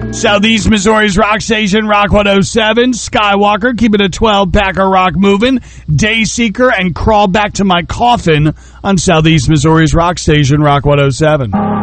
Southeast Missouri's rock station, Rock 107. Skywalker, keeping it 12, Packer Rock moving. Dayseeker and Crawl Back to My Coffin on Southeast Missouri's rock station, Rock 107.